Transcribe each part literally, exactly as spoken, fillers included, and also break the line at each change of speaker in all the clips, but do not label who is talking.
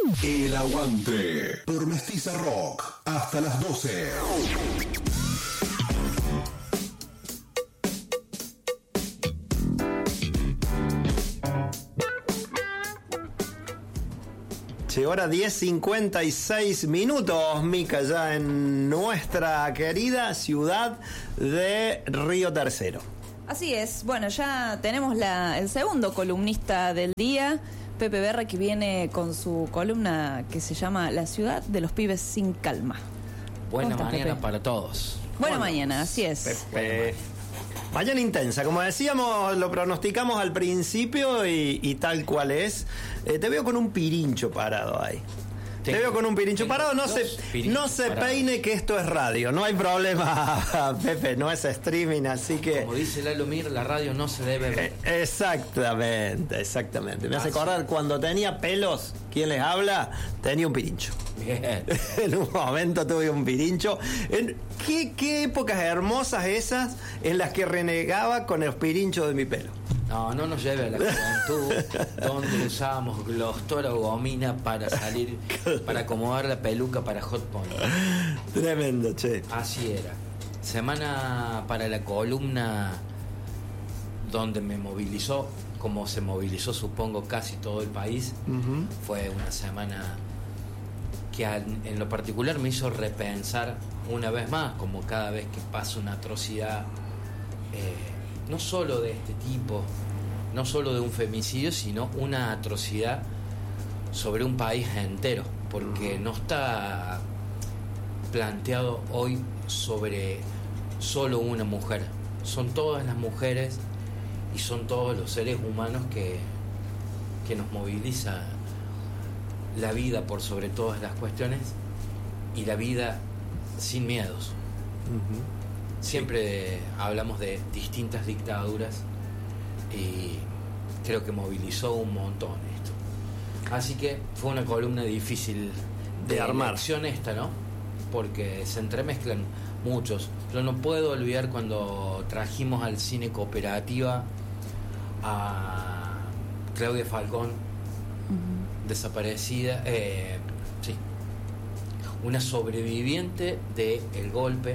El Aguante por Mestiza Rock hasta las doce.
Llegó ahora diez cincuenta y seis minutos, Mica, ya en nuestra querida ciudad de Río Tercero.
Así es, bueno, ya tenemos la, el segundo columnista del día, Pepe Berra, que viene con su columna que se llama La ciudad de los pibes sin calma.
Buena
estás,
mañana
Pepe?
para todos.
Buena
Bueno,
mañana, así es.
Pepe. Mañana intensa, como decíamos, lo pronosticamos al principio y, y tal cual es. Eh, te veo con un pirincho parado ahí. Te
Tengo,
veo con un pirincho parado, no se, no se peine que esto es radio, no hay problema, Pepe, no es streaming, así que...
Como dice Lalo Mir, la radio no se debe ver.
Eh, exactamente, exactamente. Me hace acordar cuando tenía pelos, ¿quién les habla? Tenía un pirincho.
Bien.
En un momento tuve un pirincho. En, ¿qué, qué épocas hermosas esas en las que renegaba con el pirincho de mi pelo?
No, no nos lleve a la juventud donde usábamos glostora o gomina para salir, para acomodar la peluca para Hot Pony.
Tremendo, che.
Así era. Semana para la columna donde me movilizó, como se movilizó supongo casi todo el país. Uh-huh. Fue una semana que en lo particular me hizo repensar una vez más, como cada vez que pasa una atrocidad, eh, no solo de este tipo, no solo de un femicidio, sino una atrocidad sobre un país entero, porque no está planteado hoy sobre solo una mujer, son todas las mujeres y son todos los seres humanos que, que nos moviliza la vida por sobre todas las cuestiones y la vida sin miedos. Uh-huh. Siempre hablamos de distintas dictaduras y creo que movilizó un montón esto. Así que fue una columna difícil de, de armar. Elección esta, ¿no? Porque se entremezclan muchos. Yo no puedo olvidar cuando trajimos al cine Cooperativa a Claudia Falcón, uh-huh. desaparecida, eh, sí, una sobreviviente del golpe.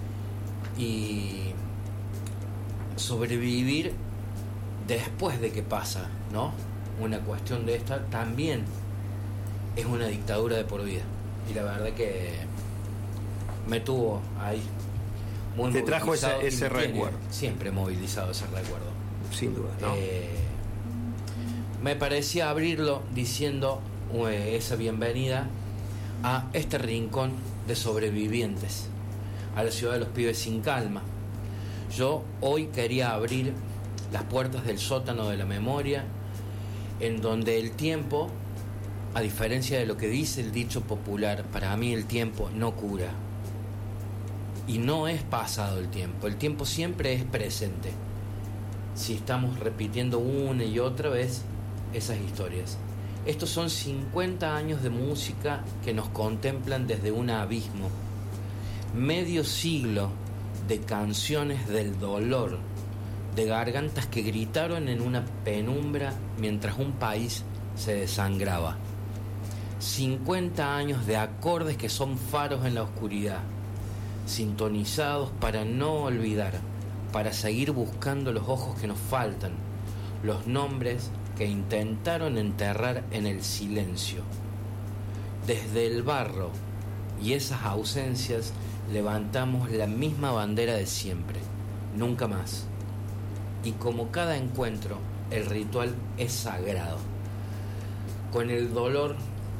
Y sobrevivir después de que pasa, ¿no? Una cuestión de esta también es una dictadura de por vida. Y la verdad que me tuvo ahí muy
te trajo ese, ese
recuerdo. Siempre movilizado ese recuerdo.
Sin duda, ¿no?
Eh, me parecía abrirlo diciendo eh, esa bienvenida a este rincón de sobrevivientes, a la ciudad de los pibes sin calma. Yo hoy quería abrir las puertas del sótano de la memoria, en donde el tiempo, a diferencia de lo que dice el dicho popular, para mí el tiempo no cura. Y no es pasado el tiempo, el tiempo siempre es presente. Si estamos repitiendo una y otra vez esas historias. Estos son cincuenta años de música que nos contemplan desde un abismo. Medio siglo de canciones del dolor, de gargantas que gritaron en una penumbra mientras un país se desangraba. cincuenta años de acordes que son faros en la oscuridad, sintonizados para no olvidar, para seguir buscando los ojos que nos faltan, los nombres que intentaron enterrar en el silencio. Desde el barro y esas ausencias levantamos la misma bandera de siempre, nunca más. Y como cada encuentro, el ritual es sagrado. Con el dolor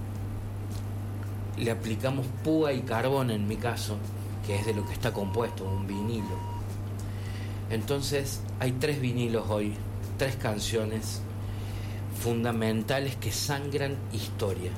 le aplicamos púa y carbón, en mi caso, que es de lo que está compuesto un vinilo. Entonces hay tres vinilos hoy, tres canciones fundamentales que sangran historia.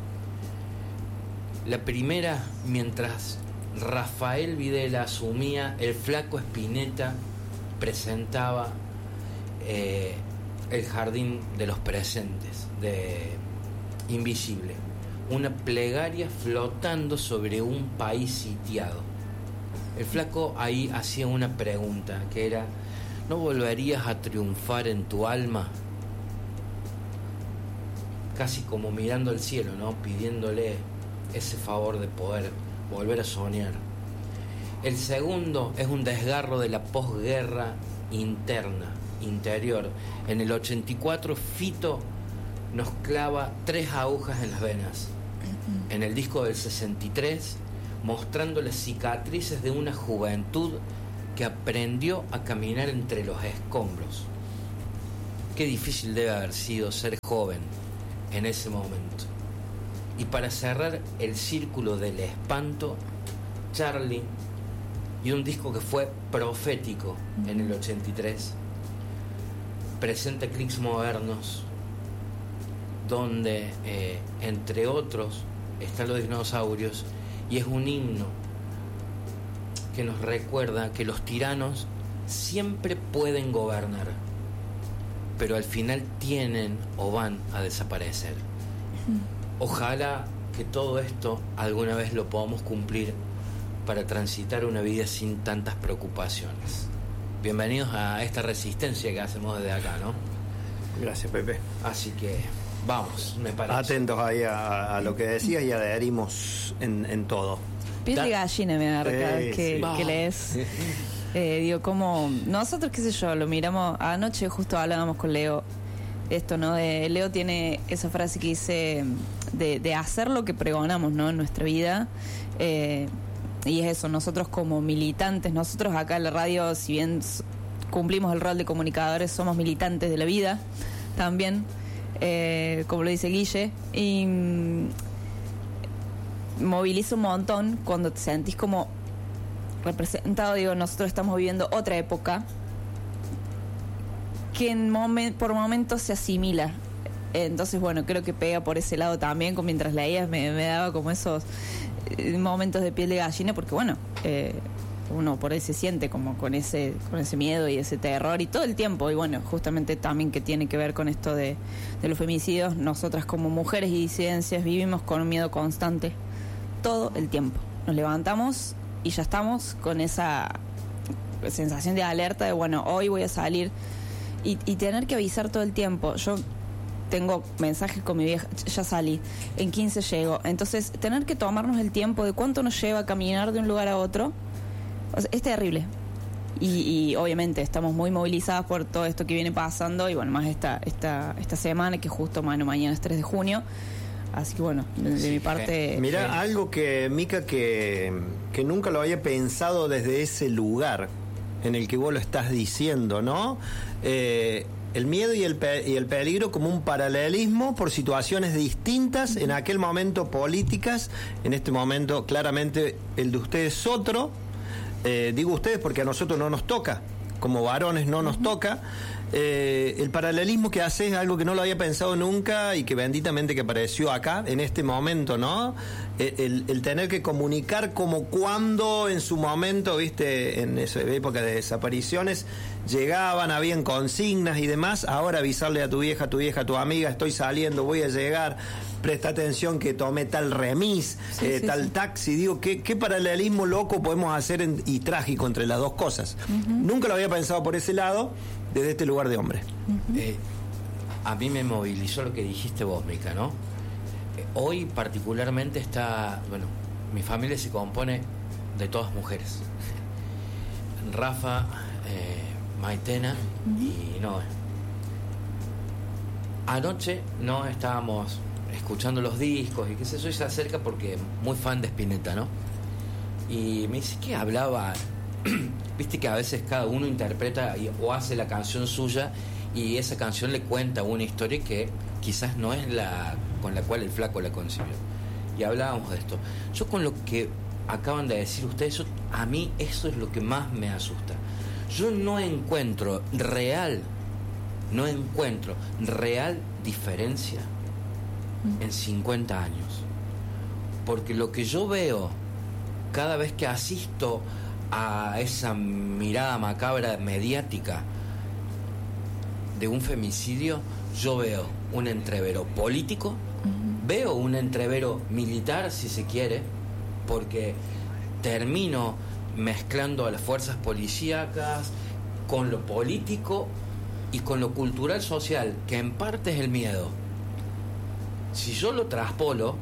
La primera, mientras Rafael Videla asumía, el Flaco Spinetta presentaba eh, El Jardín de los Presentes de Invisible, una plegaria flotando sobre un país sitiado. El Flaco ahí hacía una pregunta que era: ¿no volverías a triunfar en tu alma? casi como mirando al cielo, ¿no? Pidiéndole ese favor de poder volver a soñar. El segundo es un desgarro de la posguerra interna, interior. En el ochenta y cuatro Fito nos clava tres agujas en las venas. En el disco del sesenta y tres, mostrando las cicatrices de una juventud que aprendió a caminar entre los escombros. Qué difícil debe haber sido ser joven en ese momento. Y para cerrar el círculo del espanto, Charlie, y un disco que fue profético en el ochenta y tres, presenta Clics Modernos, donde eh, entre otros están los dinosaurios, y es un himno que nos recuerda que los tiranos siempre pueden gobernar, pero al final tienen o van a desaparecer. Ojalá que todo esto alguna vez lo podamos cumplir para transitar una vida sin tantas preocupaciones. Bienvenidos a esta resistencia que hacemos desde acá, ¿no?
Gracias, Pepe.
Así que vamos, me parece.
Atentos ahí a, a lo que decías y adherimos en, en todo.
Piel de gallina me agarra cada
Sí,
vez que,
sí.
que lees. Eh, digo, como nosotros, qué sé yo, lo miramos. Anoche justo hablábamos con Leo esto, ¿no? De, Leo tiene esa frase que dice de, de hacer lo que pregonamos, ¿no? En nuestra vida. Eh, y es eso, nosotros como militantes, nosotros acá en la radio, si bien cumplimos el rol de comunicadores, somos militantes de la vida también, eh, como lo dice Guille, y mm, moviliza un montón cuando te sentís como representado. Digo, nosotros estamos viviendo otra época que en momen, por momentos se asimila. Entonces, bueno, creo que pega por ese lado también. Con mientras leías me, me daba como esos eh, momentos de piel de gallina, porque bueno, eh, uno por ahí se siente como con ese con ese miedo y ese terror y todo el tiempo. Y bueno, justamente también que tiene que ver con esto de, de los femicidios. Nosotras como mujeres y disidencias vivimos con un miedo constante todo el tiempo. Nos levantamos y ya estamos con esa sensación de alerta de, bueno, hoy voy a salir y, y tener que avisar todo el tiempo. Yo tengo mensajes con mi vieja, ya salí, en quince llego. Entonces, tener que tomarnos el tiempo de cuánto nos lleva a caminar de un lugar a otro, o sea, es terrible. Y, y obviamente estamos muy movilizadas por todo esto que viene pasando, y bueno, más esta esta esta semana, que justo, bueno, mañana es tres de junio. Así que bueno, de, de sí, mi parte...
Mira,
eh,
algo que, Mica, que, que nunca lo había pensado desde ese lugar en el que vos lo estás diciendo, ¿no? Eh, el miedo y el, pe- y el peligro como un paralelismo por situaciones distintas, en aquel momento políticas, en este momento claramente el de ustedes es otro. Eh, digo ustedes porque a nosotros no nos toca, como varones no nos uh-huh. toca. Eh, el paralelismo que hace es algo que no lo había pensado nunca, y que benditamente que apareció acá en este momento, ¿no? El, el, el tener que comunicar como cuando en su momento, viste, en esa época de desapariciones llegaban, habían consignas y demás. Ahora avisarle a tu vieja, a tu vieja, a tu amiga: estoy saliendo, voy a llegar, presta atención que tomé tal remis, sí, eh, sí, tal sí. taxi. Digo, ¿qué, qué paralelismo loco podemos hacer en, y trágico entre las dos cosas? Uh-huh. Nunca lo había pensado por ese lado, desde este lugar de hombre.
Uh-huh. Eh, a mí me movilizó lo que dijiste vos, Mica, ¿no? Eh, hoy particularmente está, bueno, mi familia se compone de todas mujeres. Rafa, eh, Maitena uh-huh. y Noé. Anoche no estábamos escuchando los discos y qué sé yo, y se acerca porque muy fan de Spinetta, ¿no? Y me dice, ¿qué hablaba? Viste que a veces cada uno interpreta y, o hace la canción suya, y esa canción le cuenta una historia que quizás no es la con la cual el flaco la concibió. Y hablábamos de esto. Yo, con lo que acaban de decir ustedes, yo, a mí eso es lo que más me asusta. Yo no encuentro real, no encuentro real diferencia en cincuenta años. Porque lo que yo veo cada vez que asisto a esa mirada macabra mediática de un femicidio, yo veo un entrevero político, uh-huh. veo un entrevero militar, si se quiere, porque termino mezclando a las fuerzas policíacas con lo político y con lo cultural social, que en parte es el miedo. Si yo lo traspolo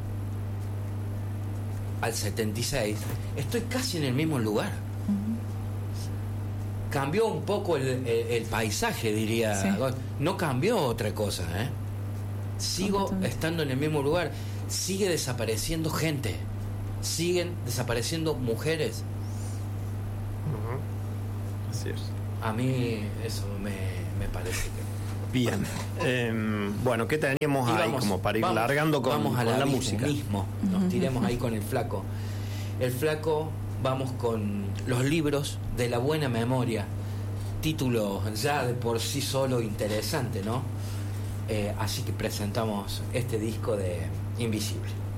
al setenta y seis, estoy casi en el mismo lugar. Uh-huh. Cambió un poco el, el, el paisaje, diría. Sí. No cambió otra cosa, ¿eh? Sigo estando en el mismo lugar. Sigue desapareciendo gente. Siguen desapareciendo mujeres.
Uh-huh. Así es.
A mí eso me, me parece que...
Bien. Eh, bueno, ¿qué teníamos ahí
vamos,
como para ir
vamos,
largando con,
vamos a
con
la,
la música?
Mismo. Nos tiremos ahí con el flaco. El flaco, vamos con los libros de la buena memoria. Título ya de por sí solo interesante, ¿no? Eh, así que presentamos este disco de Invisible.